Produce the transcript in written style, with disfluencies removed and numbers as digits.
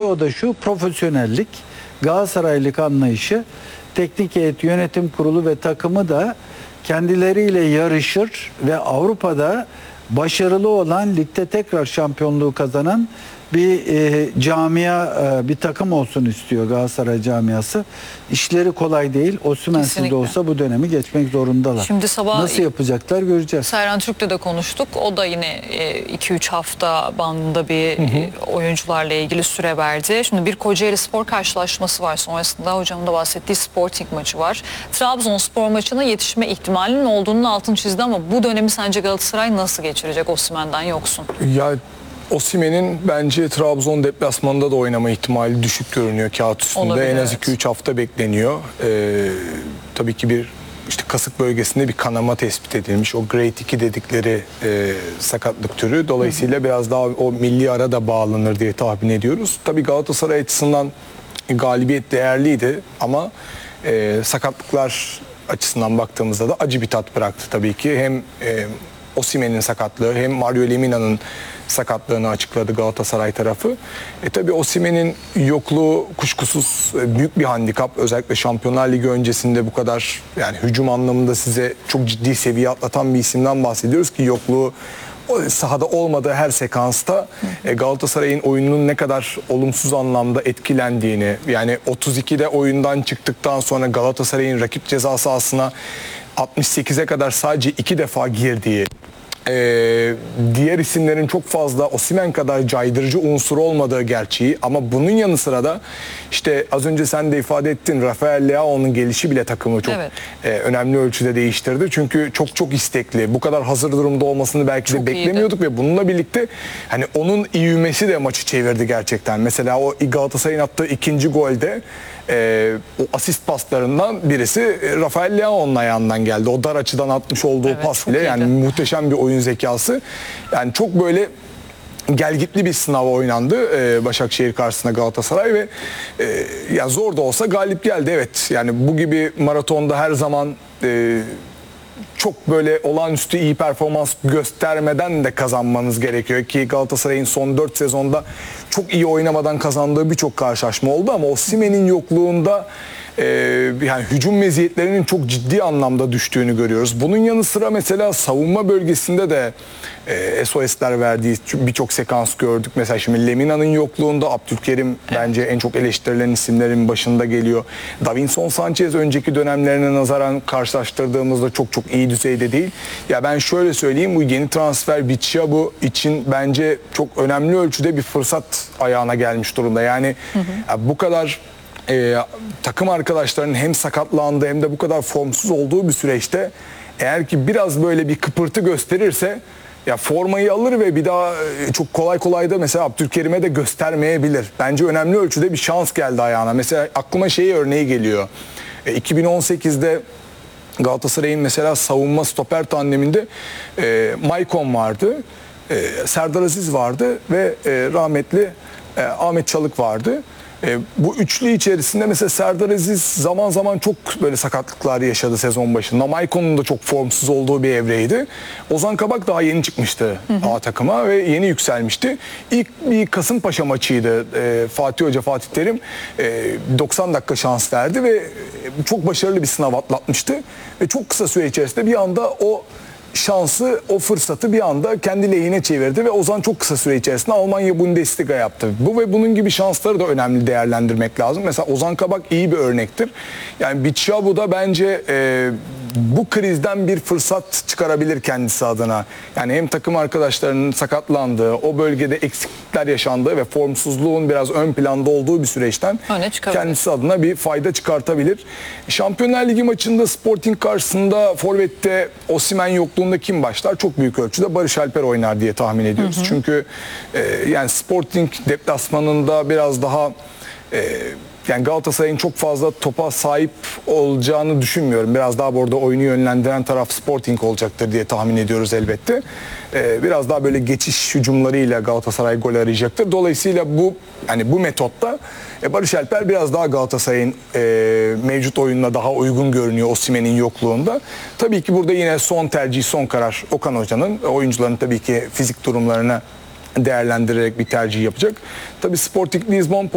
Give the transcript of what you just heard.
o da şu: profesyonellik, Galatasaraylık anlayışı, teknik heyet, yönetim kurulu ve takımı da kendileriyle yarışır ve Avrupa'da başarılı olan, ligde tekrar şampiyonluğu kazanan bir camia, bir takım olsun istiyor Galatasaray camiası. İşleri kolay değil. Osimhen'siz de olsa bu dönemi geçmek zorundalar. Şimdi sabah nasıl yapacaklar göreceğiz. Serhan Türk'le de konuştuk. O da yine 2-3 hafta bandında bir oyuncularla ilgili süre verdi. Şimdi bir Kocaelispor karşılaşması var. Sonrasında hocamın da bahsettiği Sporting maçı var. Trabzonspor maçına yetişme ihtimalinin olduğunun altını çizdi ama bu dönemi sence Galatasaray nasıl geçirecek Osimhen'den yoksun? Ya Osimhen'in bence Trabzon deplasmanında da oynama ihtimali düşük görünüyor kağıt üstünde. Olabilir, en az evet. 2-3 hafta bekleniyor. Tabii ki bir işte kasık bölgesinde bir kanama tespit edilmiş. O grade 2 dedikleri sakatlık türü. Dolayısıyla biraz daha o milli ara da bağlanır diye tahmin ediyoruz. Tabii Galatasaray açısından galibiyet değerliydi ama sakatlıklar açısından baktığımızda da acı bir tat bıraktı tabii ki. Hem Osimhen'in sakatlığı hem Mario Lemina'nın sakatlığını açıkladı Galatasaray tarafı. Tabii Osimhen'in yokluğu kuşkusuz büyük bir handikap. Özellikle Şampiyonlar Ligi öncesinde bu kadar, yani hücum anlamında size çok ciddi seviye atlatan bir isimden bahsediyoruz ki yokluğu sahada olmadığı her sekansta Galatasaray'ın oyununun ne kadar olumsuz anlamda etkilendiğini, yani 32'de oyundan çıktıktan sonra Galatasaray'ın rakip ceza sahasına 68'e kadar sadece 2 defa girdiği, diğer isimlerin çok fazla Osimhen kadar caydırıcı unsur olmadığı gerçeği, ama bunun yanı sıra da işte az önce sen de ifade ettin, Rafael Leao'nun gelişi bile takımı çok önemli ölçüde değiştirdi. Çünkü çok istekli, bu kadar hazır durumda olmasını belki de beklemiyorduk ve bununla birlikte hani onun ivmesi de maçı çevirdi gerçekten. Mesela o Galatasaray'ın attığı ikinci golde o asist paslarından birisi Rafael Leao'nun ayağından geldi. O dar açıdan atmış olduğu pas bile, yani muhteşem bir oyun zekası. Yani çok böyle gelgitli bir sınav oynandı Başakşehir karşısında Galatasaray ve ya zor da olsa galip geldi. Evet, yani bu gibi maratonda her zaman çok böyle olağanüstü iyi performans göstermeden de kazanmanız gerekiyor ki Galatasaray'ın son 4 sezonda çok iyi oynamadan kazandığı birçok karşılaşma oldu ama Osimhen'in yokluğunda yani hücum meziyetlerinin çok ciddi anlamda düştüğünü görüyoruz. Bunun yanı sıra mesela savunma bölgesinde de SOS'ler verdiği birçok sekans gördük. Mesela şimdi Lemina'nın yokluğunda Abdülkerim bence en çok eleştirilen isimlerin başında geliyor. Davinson Sanchez önceki dönemlerine nazaran karşılaştırdığımızda çok iyi düzeyde değil. Ya ben şöyle söyleyeyim, bu yeni transfer Bicciabu için bence çok önemli ölçüde bir fırsat ayağına gelmiş durumda. Yani bu kadar takım arkadaşlarının hem sakatlandığı hem de bu kadar formsuz olduğu bir süreçte eğer ki biraz böyle bir kıpırtı gösterirse ya formayı alır ve bir daha çok kolay da mesela Abdülkerim'e de göstermeyebilir. Bence önemli ölçüde bir şans geldi ayağına. Mesela aklıma örneği geliyor. 2018'de Galatasaray'ın mesela savunma stoper tandeminde Maicon vardı, Serdar Aziz vardı ve rahmetli Ahmet Çalık vardı. Bu üçlü içerisinde mesela Serdar Aziz zaman zaman çok böyle sakatlıklar yaşadı sezon başında. Maicon'un da çok formsuz olduğu bir evreydi. Ozan Kabak daha yeni çıkmıştı A takıma ve yeni yükselmişti. İlk bir Kasımpaşa maçıydı. Fatih Hoca, Fatih Terim 90 dakika şans verdi ve çok başarılı bir sınav atlatmıştı. Ve çok kısa süre içerisinde bir anda o şansı, o fırsatı bir anda kendi lehine çevirdi ve Ozan çok kısa süre içerisinde Almanya Bundesliga yaptı. Bu ve bunun gibi şansları da önemli değerlendirmek lazım. Mesela Ozan Kabak iyi bir örnektir. Yani Bicciabu da bence bu krizden bir fırsat çıkarabilir kendisi adına. Yani hem takım arkadaşlarının sakatlandığı, o bölgede eksiklikler yaşandığı ve formsuzluğun biraz ön planda olduğu bir süreçten kendisi adına bir fayda çıkartabilir. Şampiyonlar Ligi maçında Sporting karşısında forvette Osimhen yokluğunda kim başlar? Çok büyük ölçüde Barış Alper oynar diye tahmin ediyoruz. Çünkü yani Sporting deplasmanında biraz daha yani Galatasaray'ın çok fazla topa sahip olacağını düşünmüyorum. Biraz daha burada oyunu yönlendiren taraf Sporting olacaktır diye tahmin ediyoruz elbette. Biraz daha böyle geçiş hücumlarıyla Galatasaray gol arayacaktır. Dolayısıyla bu metotta Barış Alper biraz daha Galatasaray'ın mevcut oyununa daha uygun görünüyor Osimhen'in yokluğunda. Tabii ki burada yine son tercih, son karar Okan Hoca'nın. Oyuncuların tabii ki fizik durumlarını değerlendirerek bir tercih yapacak. Tabii Sporting Lisbon